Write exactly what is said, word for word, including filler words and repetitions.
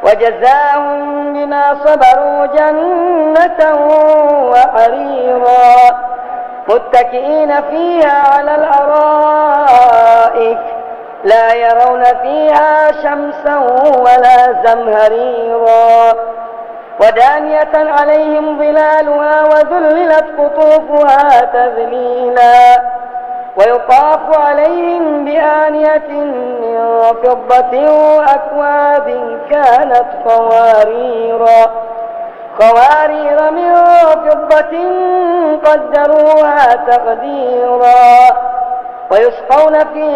وجزاهم بما صبروا جنة وحريرا متكئين فيها على الأرائك لا يرون فيها شمسا ولا زمهريرا ودانية عليهم ظلالها وذللت قطوفها تذليلا ويطاف عليهم بآنية من فضة وأكواب كانت قواريرا قوارير من فضة قدروها تقديرا ويسقون فيها